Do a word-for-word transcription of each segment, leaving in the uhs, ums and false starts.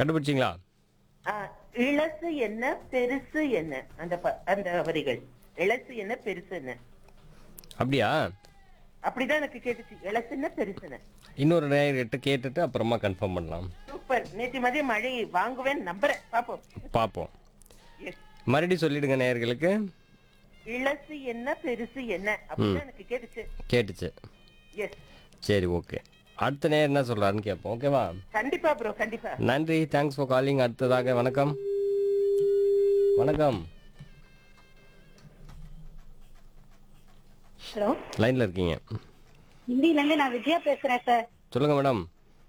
கண்டுபிடிச்சிங்களா? ஆ, இளசு என்ன பெருசு என்ன அந்த ப- அந்த வரிகள். இளசு என்ன பெருசு என்ன அப்படியா? அப்படிதான் எனக்கு கேட்டுச்சு. இளசு என்ன பெருசு என்ன. இன்னொரு நேயர்கிட்ட கேட்டுட்டு அப்புறமா கன்ஃபார்ம் பண்ணலாம். சூப்பர். நேற்று மதியம் மழை வாங்குவேன் நம்புறேன். பாப்போம். பார்ப்போம். எஸ். மறுபடியும் சொல்லிடுங்க நேயர்களுக்கு. இளசு என்ன பெருசு என்ன அப்படிதான் எனக்கு கேட்டுச்சு. கேட்டுச்சு. எஸ். சரி, ஓகே. அடுத்த நேயர் என்ன சொல்றாருன்னு கேட்போம். ஓகேவா? கண்டிப்பா ப்ரோ, கண்டிப்பா. நன்றி. Thanks for calling. அடுத்ததாக வணக்கம். வணக்கம். ஹலோ, லைன்ல இருக்கீங்க. ஹிந்தில இருந்து நான் விஜயா பேசுறேன் சார். சொல்லுங்க மேடம்.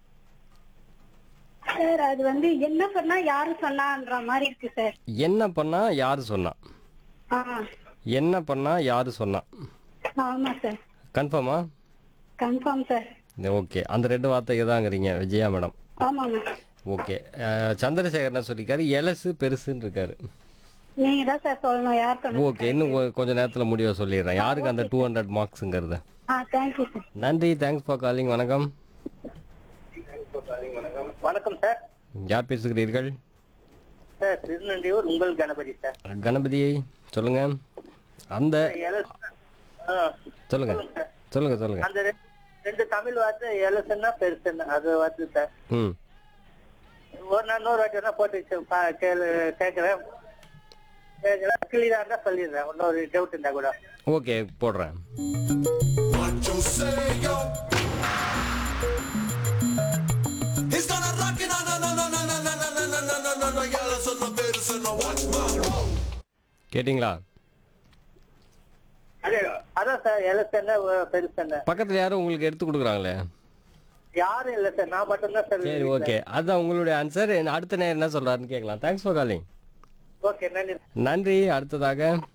சார் அது வந்து என்ன பண்ணா யாரு சொன்னான்ற மாதிரி இருக்கு சார். என்ன பண்ணா யாரு சொன்னா? ஆ, என்ன பண்ணா யாரு சொன்னா? ஆமா சார். கன்ஃபார்மா? Confirm sir. ஓகே. அந்த ரெண்டு வார்த்தைக்கு தாங்கிறீங்க விஜயா மேடம். ஆமாங்க. ஓகே. அஹ், சந்திரசேகர் என்ன சொல்லியிருக்காரு? எலசு பெருசுன்னு இருக்காரு. நீங்க தான் சார் சொல்லணும் யார் சொன்னா. ஓகே. இன்னும் கொ- கொஞ்ச நேரத்தில் முடிவை சொல்லிடுறேன். யாருக்கு அந்த டூ ஹண்ட்ரட் மார்க்ஸுங்கிறது. ஆ, தேங்க்யூ சார். நன்றி. Thanks for calling. வணக்கம். வணக்கம் சார். யார் பேசுகிறீர்கள்? சார் திருநெல்வேலூர் உங்கள் கணபதி சார். கணபதியை சொல்லுங்க. அந்த எல- ஆ, சொல்லுங்க சொல்லுங்க சொல்லுங்க. அந்த ரெ- ரெண்டு தமிழ் வார்த்தை எலசுன்னா பெருசுன்னா அது வார்த்தை சார். ம் ஒரு நாள் இன்னொரு வாட்டி வேணா போட்டு வச்சு பா- கேளு கேட்கறேன். கேட்கறேன் கிளியரா இருந்தா சொல்லிடுறேன். இன்னொரு டவுட் இருந்தா கூட. ஓகே, போடுறேன். What you say, yo? He's gonna rock it, no, no, no, no, no, no, no, no, no, no, no, no, no, y'all listen to this and now watch my roll. கேட்டிங்களா? அதே அதான் sir எலசுன்னா பெருசுன்னா பக்கத்தில் யாரும் உங்களுக்கு எடுத்து கொடுக்குறாங்களே. யாரும் இல்ல sir, நான் மட்டும்தான் சார். சரி, ஓகே. அதுதான் உங்களுடைய ஆன்சர். அடுத்த நேரம் என்ன சொல்றாருன்னு கேட்கலாம். Thanks for calling. ஓகே, நன்றி. நன்றி. அடுத்ததாக